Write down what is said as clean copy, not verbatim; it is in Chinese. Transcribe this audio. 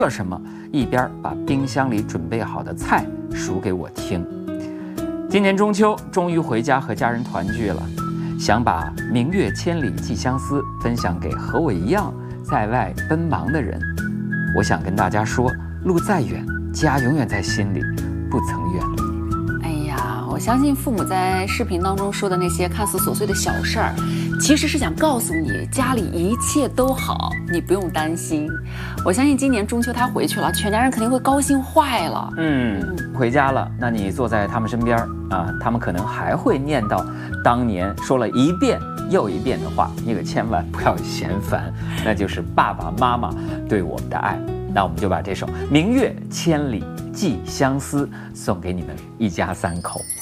了什么，一边把冰箱里准备好的菜数给我听。今年中秋终于回家和家人团聚了，想把“明月千里寄相思”分享给和我一样在外奔忙的人。我想跟大家说，路再远，家永远在心里，不曾远离。 我相信父母在视频当中说的那些看似琐碎的小事儿，其实是想告诉你家里一切都好，你不用担心。我相信今年中秋他回去了，全家人肯定会高兴坏了。 回家了，那你坐在他们身边啊，他们可能还会念叨当年说了一遍又一遍的话，你可千万不要嫌烦，那就是爸爸妈妈对我们的爱。那我们就把这首《明月千里寄相思》送给你们一家3口。